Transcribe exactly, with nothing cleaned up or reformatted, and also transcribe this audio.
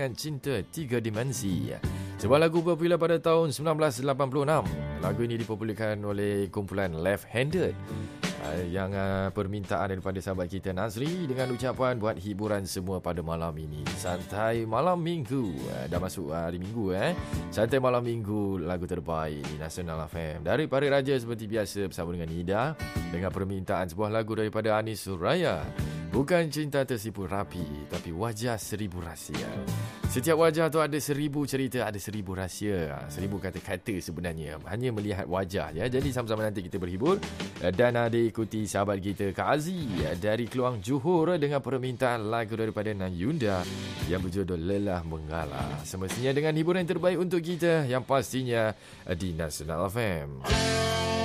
Cinta Tiga Dimensi. Sebuah lagu popular pada tahun sembilan belas lapan puluh enam. Lagu ini dipopularkan oleh kumpulan Left Handed, yang uh, permintaan daripada sahabat kita Nazri dengan ucapan buat hiburan semua pada malam ini. Santai malam minggu, uh, dah masuk uh, hari minggu eh. Santai malam minggu, lagu terbaik di Nasional F M. Dari Pari Raja seperti biasa bersama dengan Ida, dengan permintaan sebuah lagu daripada Anis Suraya. Bukan cinta tersipu rapi, tapi wajah seribu rahsia. Setiap wajah tu ada seribu cerita, ada seribu rahsia, seribu kata-kata sebenarnya. Hanya melihat wajah ya. Jadi sama-sama nanti kita berhibur dan ada ikuti sahabat kita Kak Aziz dari Keluang Johor dengan permintaan lagu daripada Nayunda yang berjudul Lelah Mengalah. Semestinya dengan hiburan terbaik untuk kita yang pastinya di Nasional F M.